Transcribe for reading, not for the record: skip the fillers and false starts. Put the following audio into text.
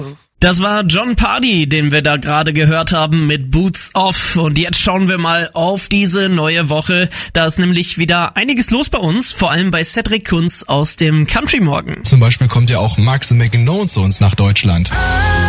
Das war Jon Pardi, den wir da gerade gehört haben mit Boots Off. Und jetzt schauen wir mal auf diese neue Woche. Da ist nämlich wieder einiges los bei uns, vor allem bei Cedric Kunz aus dem Country Morgen. Zum Beispiel kommt ja auch Max & Megan Known zu uns nach Deutschland.